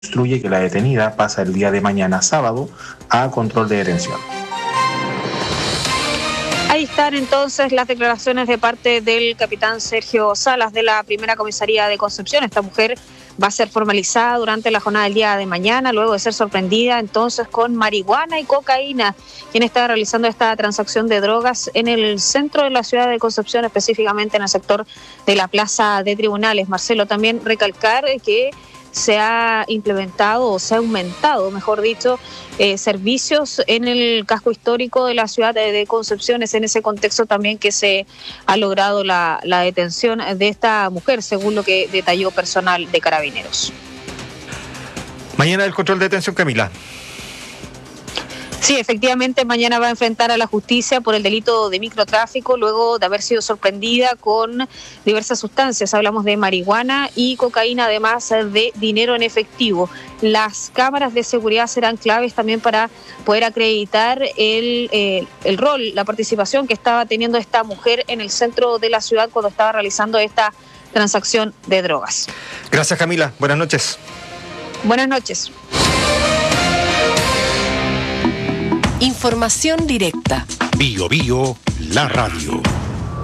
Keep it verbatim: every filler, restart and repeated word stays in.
instruye que la detenida pasa el día de mañana sábado a control de detención. Ahí están entonces las declaraciones de parte del capitán Sergio Salas de la primera comisaría de Concepción. Esta mujer va a ser formalizada durante la jornada del día de mañana, luego de ser sorprendida entonces con marihuana y cocaína, quien está realizando esta transacción de drogas en el centro de la ciudad de Concepción, específicamente en el sector de la Plaza de Tribunales. Marcelo, también recalcar que se ha implementado o se ha aumentado, mejor dicho, eh, servicios en el casco histórico de la ciudad de, de Concepción. Es en ese contexto también que se ha logrado la, la detención de esta mujer, según lo que detalló personal de Carabineros. Mañana el control de detención, Camila. Sí, efectivamente, mañana va a enfrentar a la justicia por el delito de microtráfico, luego de haber sido sorprendida con diversas sustancias. Hablamos de marihuana y cocaína, además de dinero en efectivo. Las cámaras de seguridad serán claves también para poder acreditar el, eh, el rol, la participación que estaba teniendo esta mujer en el centro de la ciudad cuando estaba realizando esta transacción de drogas. Gracias, Camila. Buenas noches. Buenas noches. Información directa. Bio Bio, la radio.